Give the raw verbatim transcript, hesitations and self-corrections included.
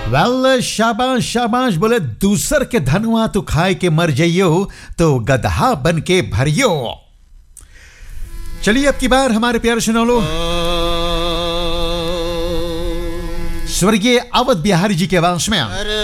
Well शाबाश शाबाश, बोले दूसर के धनवा तू खाए के मर जाइयो तो गधा बन के भरियो। चलिए अब की बार हमारे प्यारे सुनो लो स्वर्गीय अवध बिहारी जी के वंश में